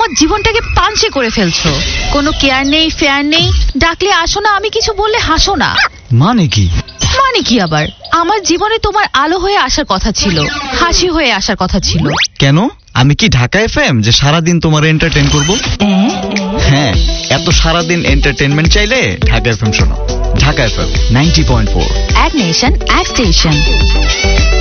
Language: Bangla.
আমার জীবনটাকে পাঞ্চে করে ফেলছো। কোনো কেয়ার নেই, ফেয়ার নেই, ডাকলে আসো না, আমি কিছু বললে হাসো না। মানে কি? মানে কি আবার? আমার জীবনে তোমার আলো হয়ে আসার কথা ছিল, হাসি হয়ে আসার কথা ছিল। কেন? আমি কি ঢাকা এফএম যে সারাদিন তোমার এন্টারটেইন করব? হ্যাঁ, এত সারাদিন এন্টারটেইনমেন্ট চাইলে ঢাকা এফএম শোনো। ঢাকা এফএম 90.4, এক নেশন, এক স্টেশন।